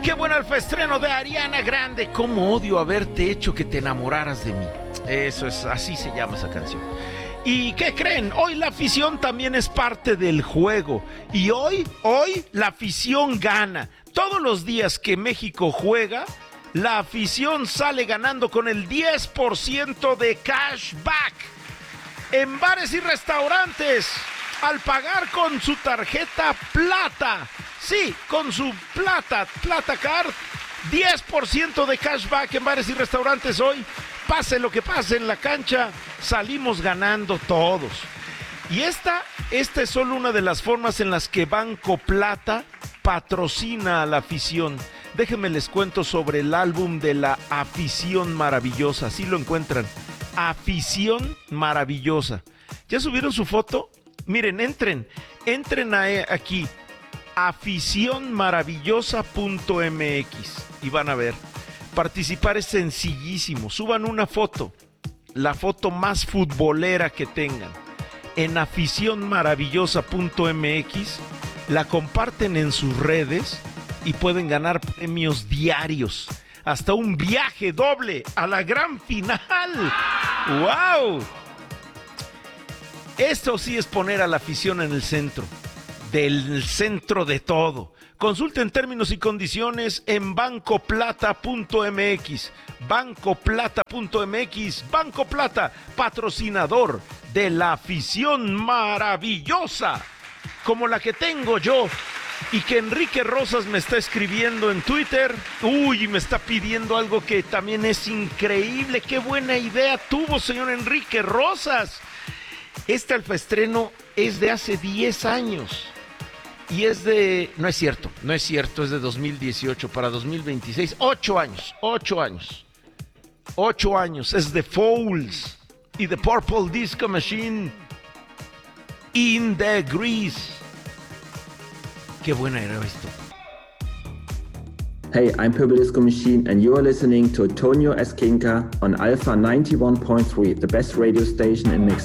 qué bueno el festreno de Ariana Grande. Cómo odio haberte hecho que te enamoraras de mí. Eso es, así se llama esa canción. ¿Y qué creen? Hoy la afición también es parte del juego. Y hoy la afición gana. Todos los días que México juega, la afición sale ganando con el 10% de cashback. En bares y restaurantes, al pagar con su tarjeta Plata. Sí, con su Plata Card, 10% de cashback en bares y restaurantes hoy. Pase lo que pase en la cancha, salimos ganando todos. Y esta es solo una de las formas en las que Banco Plata patrocina a la afición. Déjenme les cuento sobre el álbum de la afición maravillosa. Así lo encuentran. Afición maravillosa. ¿Ya subieron su foto? Miren, entren aquí. aficionmaravillosa.mx y van a ver. Participar es sencillísimo. Suban una foto, la foto más futbolera que tengan. En aficionmaravillosa.mx la comparten en sus redes y pueden ganar premios diarios. Hasta un viaje doble a la gran final. ¡Wow! Esto sí es poner a la afición en el centro. Del centro de todo. Consulten términos y condiciones en bancoplata.mx. Bancoplata.mx. Banco Plata, patrocinador de la afición maravillosa, como la que tengo yo, y que Enrique Rosas me está escribiendo en Twitter. Uy, me está pidiendo algo que también es increíble. Qué buena idea tuvo, señor Enrique Rosas. Este alfaestreno es de hace 10 años. Y es de... No es cierto, es de 2018 para 2026. 8 años. 8 años. Es The Fouls y The Purple Disco Machine. In the Grease. Qué buena era esto. Hey, I'm Purple Disco Machine and you are listening to Tonio Esquinca on Alpha 91.3, the best radio station in Mexico.